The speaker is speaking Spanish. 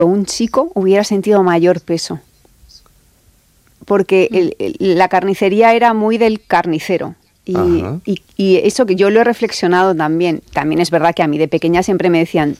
un chico hubiera sentido mayor peso. Porque la carnicería era muy del carnicero. Y eso que yo lo he reflexionado también. También es verdad que a mí de pequeña siempre me decían,